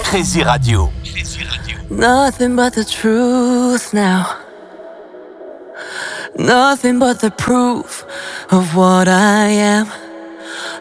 Crazy Radio. Nothing but the truth now. Nothing but the proof of what I am.